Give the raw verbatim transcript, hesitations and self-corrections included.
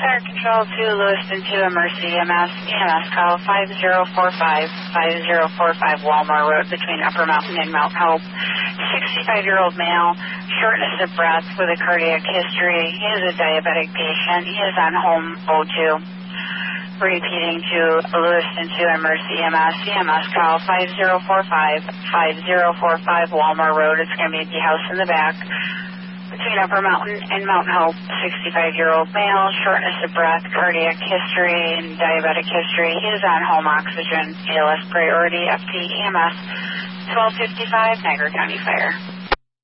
Fire Control to Lewiston to Mercy E M S. E M S call five zero four five, five zero four five Walmart Road between Upper Mountain and Mount Hope. sixty-five-year-old male, shortness of breath with a cardiac history. He is a diabetic patient. He is on home O two. Repeating to Lewiston to Mercy E M S. E M S call five zero four five, five zero four five Walmart Road. It's going to be at the house in the back between Upper Mountain and Mount Hope. sixty-five-year-old male, shortness of breath, cardiac history, and diabetic history. He is on home oxygen, A L S priority, F T E M S twelve fifty-five, Niagara County Fire.